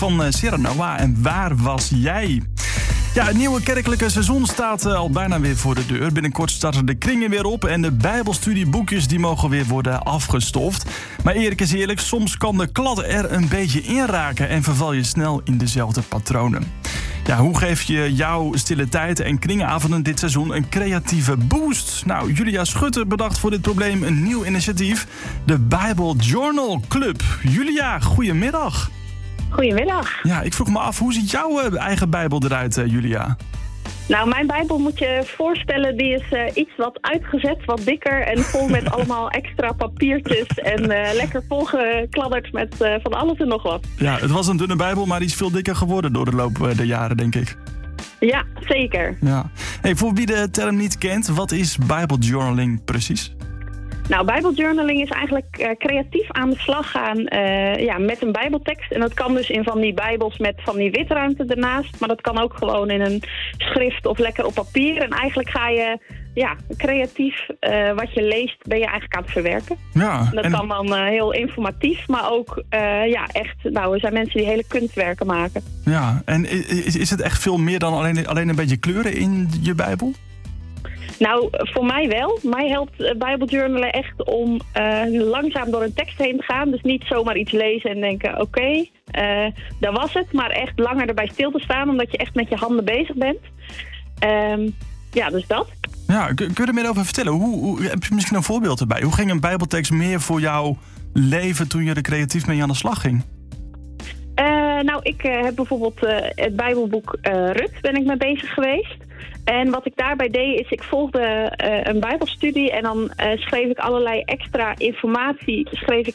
van Sierra Noah en Waar was jij? Ja, het nieuwe kerkelijke seizoen staat al bijna weer voor de deur. Binnenkort starten de kringen weer op en de bijbelstudieboekjes die mogen weer worden afgestoft. Maar eerlijk is eerlijk, soms kan de klad er een beetje in raken en verval je snel in dezelfde patronen. Ja, hoe geef je jouw stille tijd en kringavonden dit seizoen een creatieve boost? Nou, Julia Schutte bedacht voor dit probleem een nieuw initiatief. De Bible Journal Club. Julia, goedemiddag. Goedemiddag. Ja, ik vroeg me af, hoe ziet jouw eigen Bijbel eruit, Julia? Nou, mijn Bijbel moet je voorstellen, die is iets wat uitgezet, wat dikker en vol met allemaal extra papiertjes en lekker volgekladderd met van alles en nog wat. Ja, het was een dunne Bijbel, maar die is veel dikker geworden door de loop der jaren, denk ik. Ja, zeker. Ja. Hey, voor wie de term niet kent, wat is Bible journaling precies? Nou, bijbeljournaling is eigenlijk creatief aan de slag gaan met een bijbeltekst. En dat kan dus in van die bijbels met van die witruimte ernaast. Maar dat kan ook gewoon in een schrift of lekker op papier. En eigenlijk ga je creatief wat je leest ben je eigenlijk aan het verwerken. Ja, dat kan dan heel informatief, maar ook echt, er zijn mensen die hele kunstwerken maken. Ja, en is het echt veel meer dan alleen een beetje kleuren in je Bijbel? Nou, voor mij wel. Mij helpt bijbeljournalen echt om langzaam door een tekst heen te gaan. Dus niet zomaar iets lezen en denken, oké, dat was het. Maar echt langer erbij stil te staan, omdat je echt met je handen bezig bent. Dus dat. Ja, kun je er meer over vertellen? Heb je misschien een voorbeeld erbij? Hoe ging een bijbeltekst meer voor jouw leven toen je er creatief mee aan de slag ging? Ik heb bijvoorbeeld het bijbelboek Rut ben ik mee bezig geweest. En wat ik daarbij deed is, ik volgde een bijbelstudie en dan schreef ik allerlei extra informatie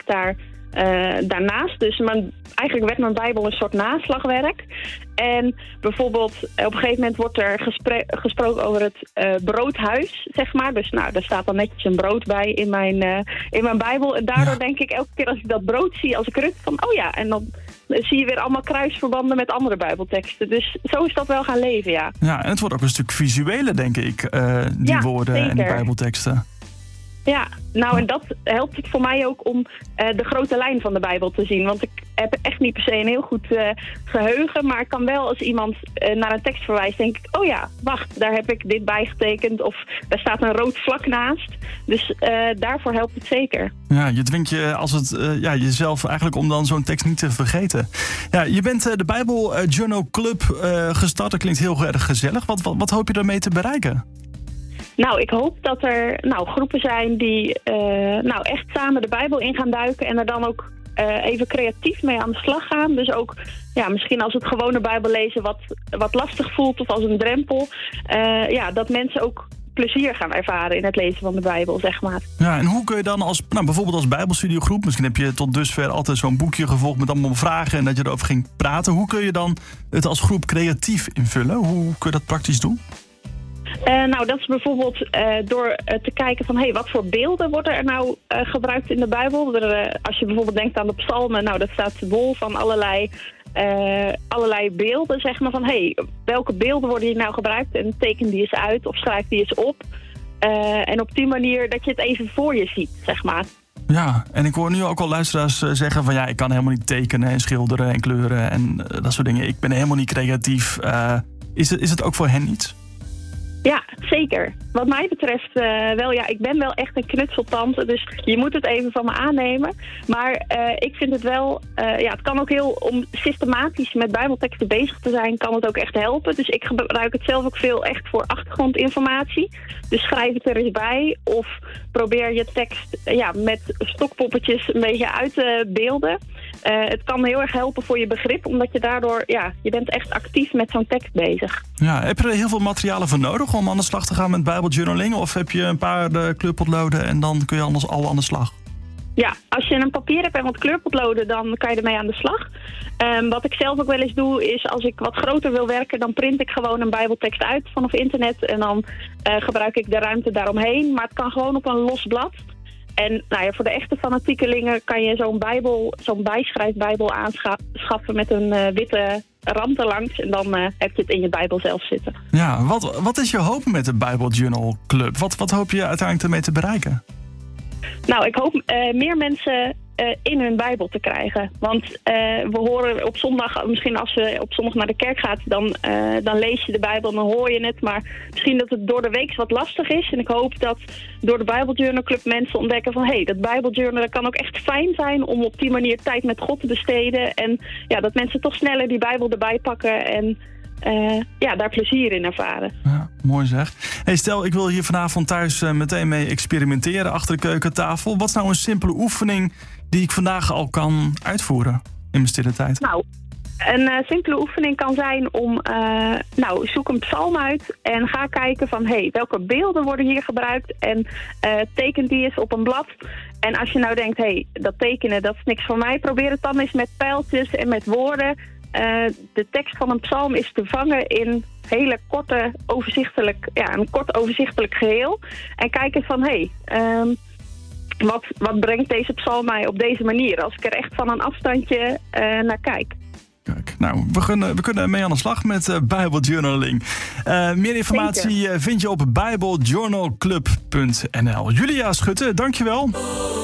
daarnaast. Dus eigenlijk werd mijn bijbel een soort naslagwerk. En bijvoorbeeld op een gegeven moment wordt er gesproken over het broodhuis, zeg maar. Dus daar staat dan netjes een brood bij in mijn bijbel. En daardoor denk ik elke keer als ik dat brood zie, als ik Rut van, en dan zie je weer allemaal kruisverbanden met andere bijbelteksten. Dus zo is dat wel gaan leven, ja. Ja, en het wordt ook een stuk visueler, denk ik, die woorden zeker. En die bijbelteksten. Ja, en dat helpt het voor mij ook om de grote lijn van de Bijbel te zien. Want ik heb echt niet per se een heel goed geheugen. Maar ik kan wel als iemand naar een tekst verwijst, denk ik, wacht, daar heb ik dit bij getekend. Of daar staat een rood vlak naast. Dus daarvoor helpt het zeker. Ja, je dwingt je als het jezelf eigenlijk om dan zo'n tekst niet te vergeten. Ja, je bent de Bijbel Journal Club gestart. Dat klinkt heel erg gezellig. Wat hoop je daarmee te bereiken? Nou, ik hoop dat er groepen zijn die echt samen de Bijbel in gaan duiken en er dan ook even creatief mee aan de slag gaan. Dus ook misschien als het gewone Bijbel lezen wat lastig voelt of als een drempel, dat mensen ook plezier gaan ervaren in het lezen van de Bijbel, zeg maar. Ja, en hoe kun je dan bijvoorbeeld als Bijbelstudiegroep, misschien heb je tot dusver altijd zo'n boekje gevolgd met allemaal vragen en dat je erover ging praten. Hoe kun je dan het als groep creatief invullen? Hoe kun je dat praktisch doen? Dat is bijvoorbeeld door te kijken van wat voor beelden worden er gebruikt in de Bijbel. Als je bijvoorbeeld denkt aan de psalmen, dat staat bol van allerlei beelden, zeg maar, van welke beelden worden hier nou gebruikt en teken die eens uit of schrijf die eens op. En op die manier dat je het even voor je ziet, zeg maar. Ja, en ik hoor nu ook al luisteraars zeggen van ik kan helemaal niet tekenen en schilderen en kleuren en dat soort dingen. Ik ben helemaal niet creatief. Is het ook voor hen iets? Ja, zeker. Wat mij betreft wel, ik ben wel echt een knutseltante, dus je moet het even van me aannemen. Maar ik vind het wel, het kan ook om systematisch met bijbelteksten bezig te zijn, kan het ook echt helpen. Dus ik gebruik het zelf ook veel echt voor achtergrondinformatie. Dus schrijf het er eens bij of probeer je tekst met stokpoppetjes een beetje uit te beelden. Het kan heel erg helpen voor je begrip, omdat je daardoor, je bent echt actief met zo'n tekst bezig. Ja, heb je er heel veel materialen voor nodig om aan de slag te gaan met bijbeljournaling? Of heb je een paar kleurpotloden en dan kun je anders al aan de slag? Ja, als je een papier hebt en wat kleurpotloden, dan kan je ermee aan de slag. Wat ik zelf ook wel eens doe, is als ik wat groter wil werken, dan print ik gewoon een bijbeltekst uit vanaf internet. En dan gebruik ik de ruimte daaromheen. Maar het kan gewoon op een los blad. En voor de echte fanatiekelingen kan je zo'n bijschrijfbijbel aanschaffen met een witte rand erlangs. En dan heb je het in je Bijbel zelf zitten. Ja, wat is je hoop met de Bible Journal Club? Wat hoop je uiteindelijk ermee te bereiken? Nou, ik hoop meer mensen in hun Bijbel te krijgen. Want we horen op zondag, misschien als je op zondag naar de kerk gaat, dan lees je de Bijbel en dan hoor je het. Maar misschien dat het door de week wat lastig is. En ik hoop dat door de Bijbeljournal Club mensen ontdekken van dat Bijbeljournal, dat kan ook echt fijn zijn om op die manier tijd met God te besteden. En dat mensen toch sneller die Bijbel erbij pakken en daar plezier in ervaren. Ja, mooi zeg. Hey, stel, ik wil hier vanavond thuis meteen mee experimenteren achter de keukentafel. Wat is nou een simpele oefening die ik vandaag al kan uitvoeren in mijn stille tijd? Nou, een simpele oefening kan zijn om, zoek een psalm uit en ga kijken van, welke beelden worden hier gebruikt en teken die eens op een blad. En als je nou denkt, dat tekenen, dat is niks voor mij, probeer het dan eens met pijltjes en met woorden. De tekst van een psalm is te vangen in hele korte, een kort overzichtelijk geheel. En kijk eens van, wat brengt deze psalm mij op deze manier? Als ik er echt van een afstandje naar kijk. Kijk, nou, we kunnen mee aan de slag met Bijbeljournaling. Meer informatie vind je op bijbeljournalclub.nl. Julia Schutte, dankjewel.